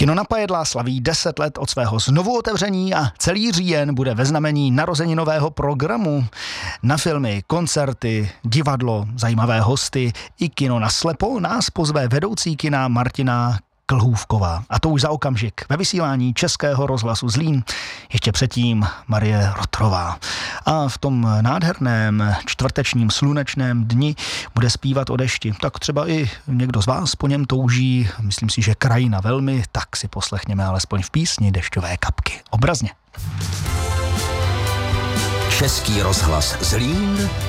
Kino na Pajedla slaví 10 let od svého znovuotevření a celý říjen bude ve znamení narozeninového programu. Na filmy, koncerty, divadlo, zajímavé hosty i kino naslepo nás pozve vedoucí kina Martina Klhůvková. A to už za okamžik ve vysílání Českého rozhlasu Zlín. Ještě předtím Marie Rotrová. A v tom nádherném čtvrtečním slunečném dni bude zpívat o dešti. Tak třeba i někdo z vás po něm touží, myslím si, že krajina velmi, tak si poslechněme alespoň v písni Dešťové kapky. Obrazně. Český rozhlas Zlín.